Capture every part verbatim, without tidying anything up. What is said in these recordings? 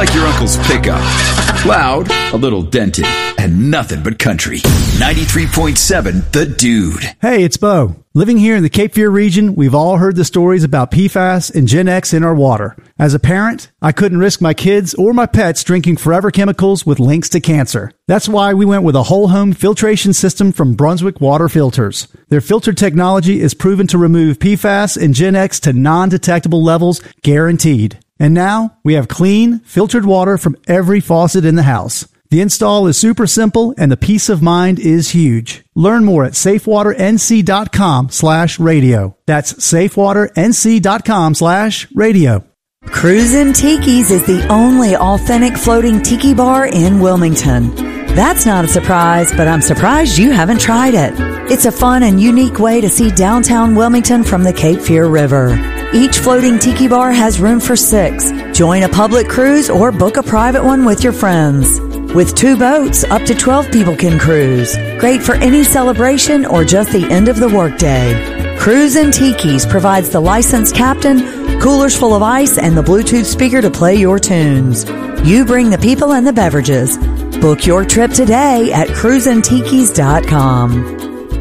like your uncle's pickup. Loud, a little dented, and nothing but country. ninety-three point seven The Dude. Hey, it's Bo. Living here in the Cape Fear region, we've all heard the stories about P FAS and Gen X in our water. As a parent, I couldn't risk my kids or my pets drinking forever chemicals with links to cancer. That's why we went with a whole home filtration system from Brunswick Water Filters. Their filter technology is proven to remove P FAS and Gen X to non-detectable levels, guaranteed. And now, we have clean, filtered water from every faucet in the house. The install is super simple, and the peace of mind is huge. Learn more at safewaternc.com slash radio. That's safewaternc.com slash radio. Cruisin' Tiki's is the only authentic floating tiki bar in Wilmington. That's not a surprise, but I'm surprised you haven't tried it. It's a fun and unique way to see downtown Wilmington from the Cape Fear River. Each floating tiki bar has room for six. Join a public cruise or book a private one with your friends. With two boats, up to twelve people can cruise. Great for any celebration or just the end of the workday. Cruisin' Tiki's provides the licensed captain, coolers full of ice, and the Bluetooth speaker to play your tunes. You bring the people and the beverages. Book your trip today at cruisin tikis dot com.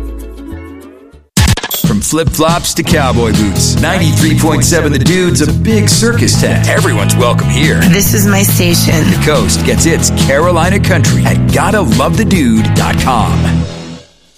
From flip-flops to cowboy boots, ninety-three point seven The Dude's a big circus tent. Everyone's welcome here. This is my station. The Coast gets its Carolina country at gotta love the dude dot com.